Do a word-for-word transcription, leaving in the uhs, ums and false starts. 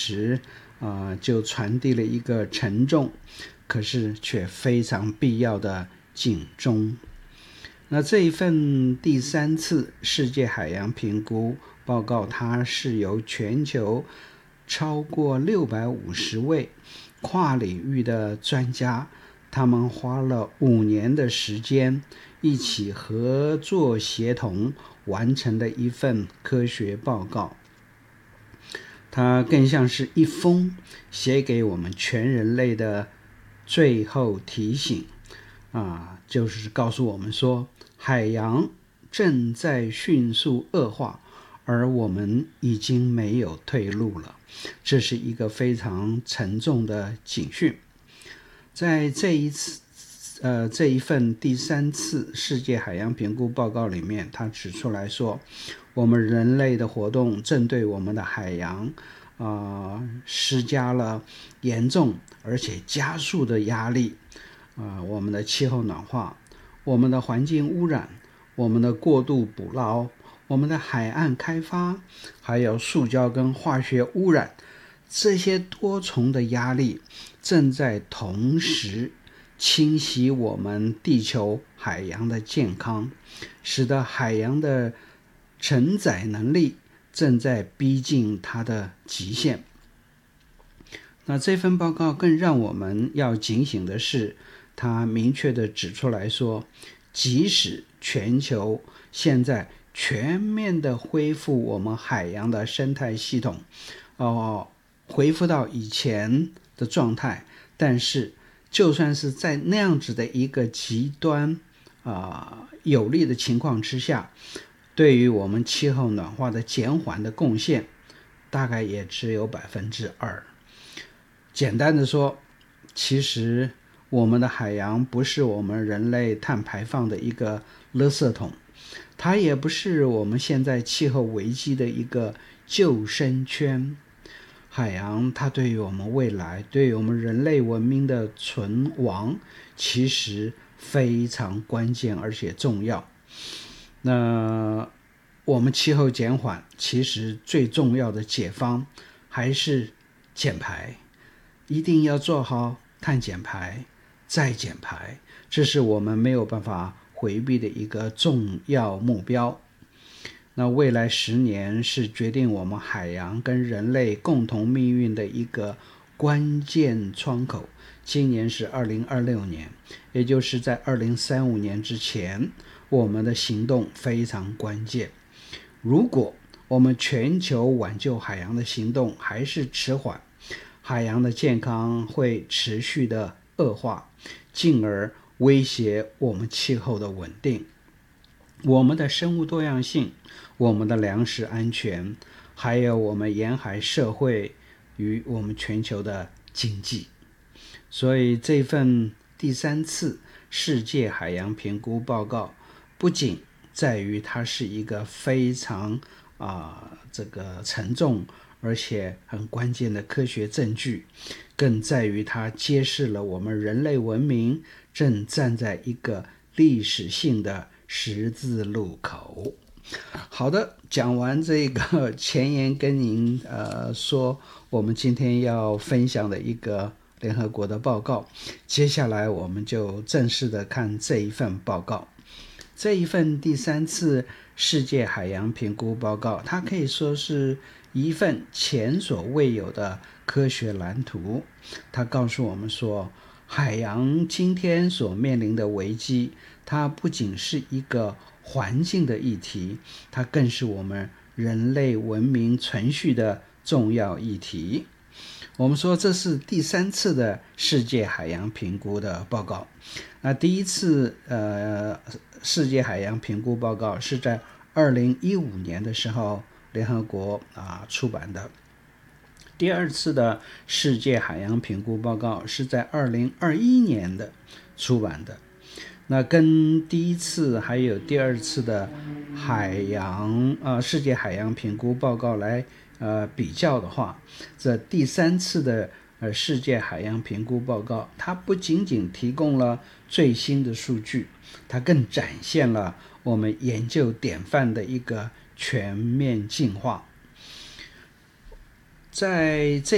时呃，就传递了一个沉重可是却非常必要的警钟。那这一份第三次世界海洋评估报告，它是由全球超过六百五十位跨领域的专家，他们花了五年的时间，一起合作协同完成的一份科学报告。它更像是一封写给我们全人类的最后提醒啊，就是告诉我们说，海洋正在迅速恶化，而我们已经没有退路了。这是一个非常沉重的警讯。在这一次呃，这一份第三次世界海洋评估报告里面，他指出来说，我们人类的活动正对我们的海洋呃，施加了严重而且加速的压力。呃，我们的气候暖化，我们的环境污染，我们的过度捕捞，我们的海岸开发，还有塑胶跟化学污染，这些多重的压力正在同时侵袭我们地球海洋的健康，使得海洋的承载能力正在逼近它的极限。那这份报告更让我们要警醒的是，它明确地指出来说，即使全球现在全面地恢复我们海洋的生态系统，呃，恢复到以前的状态，但是就算是在那样子的一个极端、呃、有利的情况之下，对于我们气候暖化的减缓的贡献大概也只有 百分之二。 简单的说，其实我们的海洋不是我们人类碳排放的一个垃圾桶，它也不是我们现在气候危机的一个救生圈。海洋它对于我们未来，对于我们人类文明的存亡其实非常关键而且重要。那我们气候减缓，其实最重要的解方还是减排，一定要做好碳减排再减排，这是我们没有办法回避的一个重要目标。那未来十年是决定我们海洋跟人类共同命运的一个关键窗口。今年是二零二六年，也就是在二零三五年之前，我们的行动非常关键。如果我们全球挽救海洋的行动还是迟缓，海洋的健康会持续的恶化，进而威胁我们气候的稳定，我们的生物多样性，我们的粮食安全，还有我们沿海社会与我们全球的经济。所以这份第三次世界海洋评估报告不仅在于它是一个非常啊、呃、这个沉重而且很关键的科学证据，更在于它揭示了我们人类文明正站在一个历史性的十字路口。好的，讲完这个前言，跟您呃说我们今天要分享的一个联合国的报告，接下来我们就正式的看这一份报告。这一份第三次世界海洋评估报告，它可以说是一份前所未有的科学蓝图。它告诉我们说，海洋今天所面临的危机，它不仅是一个环境的议题，它更是我们人类文明存续的重要议题。我们说这是第三次的世界海洋评估的报告。那第一次呃世界海洋评估报告是在二零一五年的时候联合国啊出版的。第二次的世界海洋评估报告是在二零二一年的出版的。那跟第一次还有第二次的海洋呃世界海洋评估报告来呃比较的话，这第三次的呃世界海洋评估报告，它不仅仅提供了最新的数据，它更展现了我们研究典范的一个全面进化。在这